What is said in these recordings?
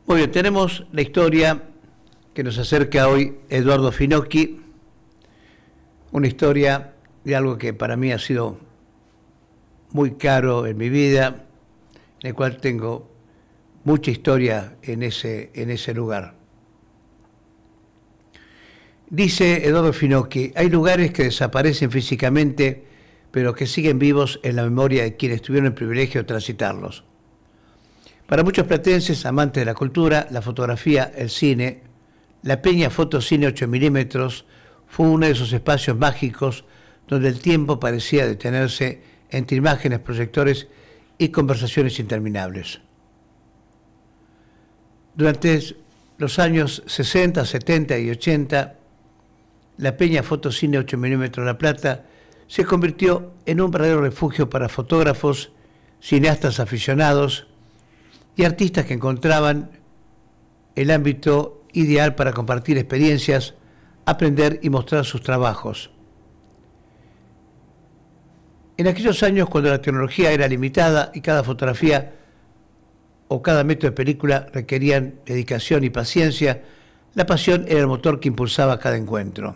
Muy bien, tenemos la historia que nos acerca hoy Eduardo Finocchi, una historia de algo que para mí ha sido muy caro en mi vida, en el cual tengo mucha historia en ese lugar. Dice Eduardo Finocchi, hay lugares que desaparecen físicamente, pero que siguen vivos en la memoria de quienes tuvieron el privilegio de transitarlos. Para muchos platenses, amantes de la cultura, la fotografía, el cine, la Peña Fotocine 8 milímetros fue uno de esos espacios mágicos donde el tiempo parecía detenerse entre imágenes, proyectores y conversaciones interminables. Durante los años 60, 70 y 80, la Peña Fotocine 8 milímetros La Plata se convirtió en un verdadero refugio para fotógrafos, cineastas aficionados y artistas que encontraban el ámbito ideal para compartir experiencias, aprender y mostrar sus trabajos. En aquellos años, cuando la tecnología era limitada y cada fotografía o cada metro de película requerían dedicación y paciencia, la pasión era el motor que impulsaba cada encuentro.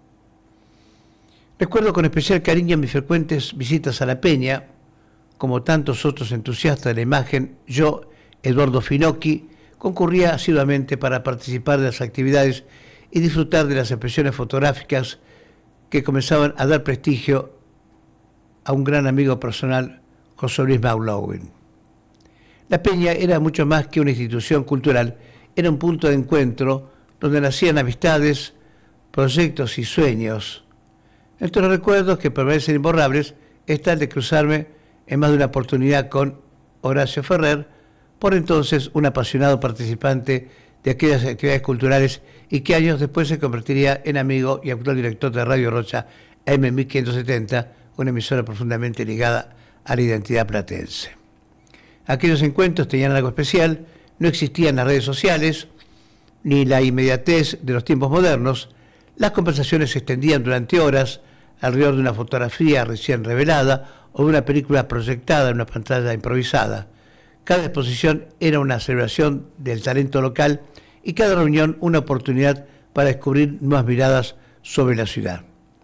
Recuerdo con especial cariño mis frecuentes visitas a la Peña. Como tantos otros entusiastas de la imagen, yo, Eduardo Finocchi, concurría asiduamente para participar de las actividades y disfrutar de las expresiones fotográficas que comenzaban a dar prestigio a un gran amigo personal, José Luis McLaughlin. La Peña era mucho más que una institución cultural, era un punto de encuentro donde nacían amistades, proyectos y sueños. Entre los recuerdos que permanecen imborrables está el de cruzarme en más de una oportunidad con Horacio Ferrer, por entonces un apasionado participante de aquellas actividades culturales y que años después se convertiría en amigo y actual director de Radio Rocha AM1570, una emisora profundamente ligada a la identidad platense. Aquellos encuentros tenían algo especial, no existían las redes sociales ni la inmediatez de los tiempos modernos. Las conversaciones se extendían durante horas alrededor de una fotografía recién revelada o de una película proyectada en una pantalla improvisada. Cada exposición era una celebración del talento local y cada reunión una oportunidad para descubrir nuevas miradas sobre la ciudad.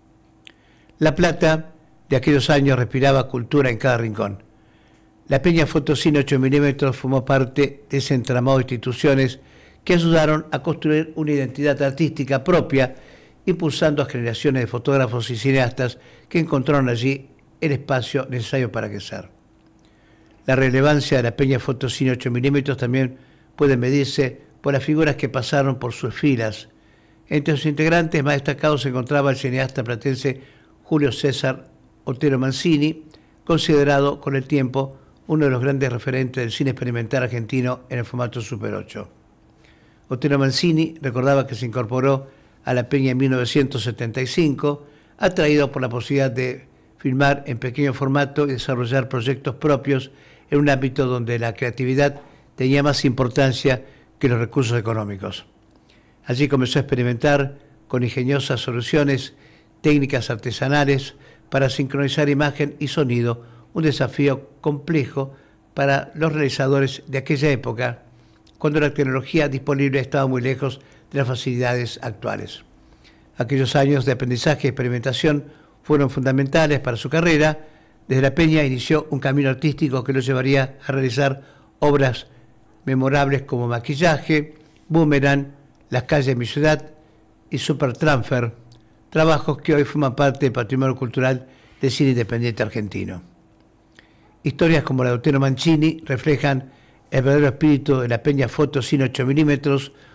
La Plata de aquellos años respiraba cultura en cada rincón. La Peña Fotocine 8 milímetros formó parte de ese entramado de instituciones que ayudaron a construir una identidad artística propia, impulsando a generaciones de fotógrafos y cineastas que encontraron allí el espacio necesario para crecer. La relevancia de la Peña Fotocine 8 milímetros también puede medirse por las figuras que pasaron por sus filas. Entre sus integrantes más destacados se encontraba el cineasta platense Julio César Otero Mancini, considerado con el tiempo uno de los grandes referentes del cine experimental argentino en el formato Super 8. Otero Mancini recordaba que se incorporó a la Peña en 1975, atraído por la posibilidad de filmar en pequeño formato y desarrollar proyectos propios en un ámbito donde la creatividad tenía más importancia que los recursos económicos. Allí comenzó a experimentar con ingeniosas soluciones, técnicas artesanales para sincronizar imagen y sonido, un desafío complejo para los realizadores de aquella época, cuando la tecnología disponible estaba muy lejos de las facilidades actuales. Aquellos años de aprendizaje y experimentación fueron fundamentales para su carrera. Desde la Peña inició un camino artístico que lo llevaría a realizar obras memorables como Maquillaje, Boomerang, Las calles de mi ciudad y Supertransfer, trabajos que hoy forman parte del patrimonio cultural del cine independiente argentino. Historias como la de Otero Mancini reflejan el verdadero espíritu de la Peña Fotocine 8 milímetros,